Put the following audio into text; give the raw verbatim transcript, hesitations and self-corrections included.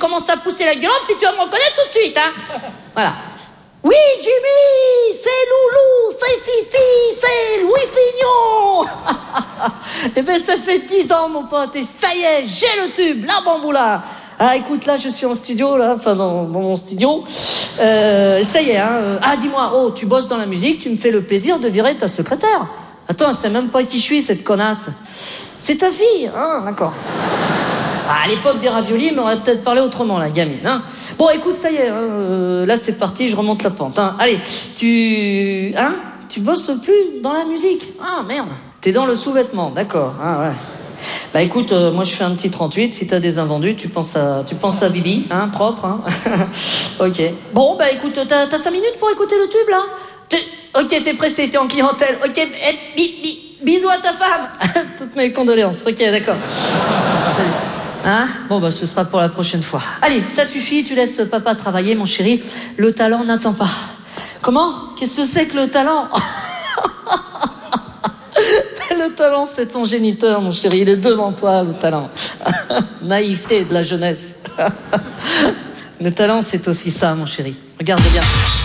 commences à pousser la gueulante, puis tu vas me reconnaître tout de suite, hein. Voilà. Oui, Jimmy, c'est Loulou, c'est Fifi, c'est Louis Fignon. Eh ben, ça fait dix ans, mon pote, et ça y est, j'ai le tube, la bamboula. Ah, écoute, là, je suis en studio, là, enfin, dans, dans mon studio. Euh, ça y est, hein. Ah, dis-moi, oh, tu bosses dans la musique, tu me fais le plaisir de virer ta secrétaire. Attends, elle sait même pas qui je suis, cette connasse. C'est ta fille, hein, d'accord. Ah, à l'époque des raviolis, il m'aurait peut-être parlé autrement, la gamine, hein. Bon, écoute, ça y est, hein, euh, là, c'est parti, je remonte la pente, hein. Allez, tu... Hein? Tu bosses plus dans la musique? Ah, merde. T'es dans le sous-vêtement, d'accord, ah, ouais. Bah, écoute, euh, moi, je fais un petit trente-huit, si t'as des invendus, tu penses à, tu penses à Bibi, hein, propre, hein. Ok. Bon, bah, écoute, t'as, t'as cinq minutes pour écouter le tube, là? T'es... Ok, t'es pressé, t'es en clientèle. Ok, eh, bi, bi, bisous à ta femme. Toutes mes condoléances. Ok, d'accord. Salut. Hein? Bon, bah, ce sera pour la prochaine fois. Allez, ça suffit, tu laisses papa travailler, mon chéri. Le talent n'attend pas. Comment? Qu'est-ce que c'est que le talent? Le talent, c'est ton géniteur, mon chéri. Il est devant toi, le talent. Naïveté de la jeunesse. Le talent, c'est aussi ça, mon chéri. Regarde bien.